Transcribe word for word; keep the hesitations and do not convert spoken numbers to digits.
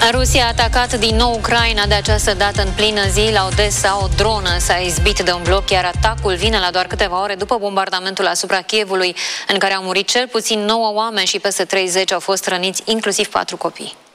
Rusia a atacat din nou Ucraina, de această dată în plină zi. La Odessa, o dronă s-a izbit de un bloc, iar atacul vine la doar câteva ore după bombardamentul asupra Kievului, în care au murit cel puțin nouă oameni și peste treizeci au fost răniți, inclusiv patru copii.